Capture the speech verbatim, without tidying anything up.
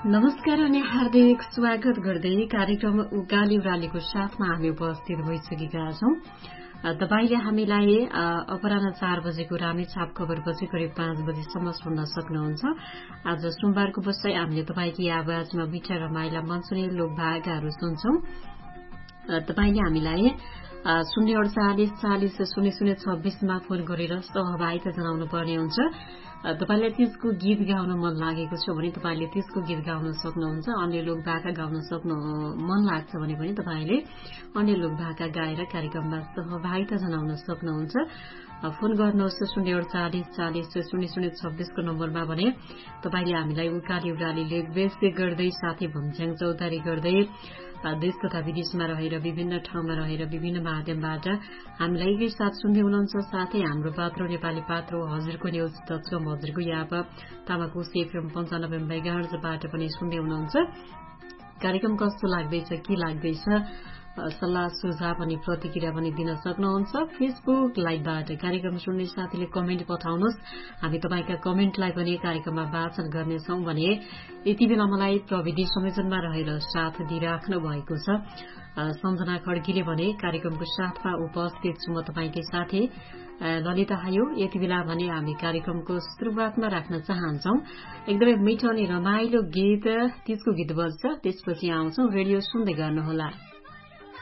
नमस्कार अनि हार्दिक स्वागत गर्दै कार्यक्रम उकाली उरालीको साथमा हामी उपस्थित भइसकेका छौं। तपाईले हामीलाई अपराह्न चार बजेको रामेछाप खबरपछि करिब पाँच बजेसम्म सुन्न सक्नुहुन्छ। आज सोमबारको बसाई हामीले तपाईकी आवाजमा मिठा रमाइला मनसुनी लोक भाकाहरू सुन्छौं। तपाईले हामीलाई शून्य अडचालिस चालिस शून्य शून्य छब्बीसमा फोन गरेर सहभागिता जनाउनु पर्ने हुन्छ। तपाईलाई त्यसको गीत गाउन मन लागेको छ भने तपाईले त्यसको गीत गाउन सक्नुहुन्छ। अन्य लोक भाका गाउन सक्नु मन लाग्छ भने पनि तपाईले अन्य लोक भाका गाएर कार्यक्रममा सहभागिता जनाउन सक्नुहुन्छ। फोन गर्नुहोस् शून्य अडचालिस चालिस शून्य शून्य छब्बीसको नम्बरमा भने तपाईले हामीलाई उकाली उरालीले बेसी गर्दै साथै भुम्च्याङ चौतारी गर्दै देश तथा विदेशमा रहेर विभिन्न ठाउँमा रहेर विभिन्न माध्यमबाट हामीलाई एकै साथ सुन्दै हुनुहुन्छ। साथै हाम्रो पात्रो नेपाली पात्रो हजुरको न्युज डटकम हजुरको याप तामाकोशी एफएम पञ्चानब्बे मेगाहर्जबाट पनि सुन्दै हुनुहुन्छ। कार्यक्रम कस्तो लाग्दैछ के लाग्दैछ सल्लाह सुझाव अनि प्रतिक्रिया पनि दिन सक्नुहुन्छ। फेसबुक लाइभबाट कार्यक्रम सुन्ने साथीले कमेन्ट पठाउनुहोस्। हामी तपाईका कमेन्टलाई पनि कार्यक्रममा वाचन गर्नेछौं भने यति बेला मलाई प्रविधि संयोजनमा रहेर साथ दिइराख्नु भएको छ सम्झना खड्कीले भने कार्यक्रमको साथमा उपस्थित छु म तपाईकै साथी ललिता हायो। यति बेला भने हामी कार्यक्रमको सुरुवातमा राख्न चाहन्छौं एकदमै मिठो अनि रमाइलो गीत। त्यसको गीत बज्छ, त्यसपछि आउँछौं। रेडियो सुन्दै गर्नुहोला।